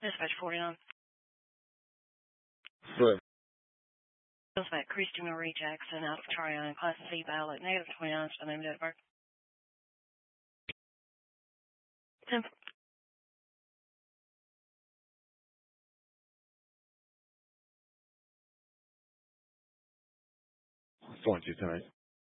Dispatch 49. Sure. Suspect Christy Marie Jackson out of Tryon, Class C ballot, negative 29, so name date of birth. 10. Phone 2 tonight.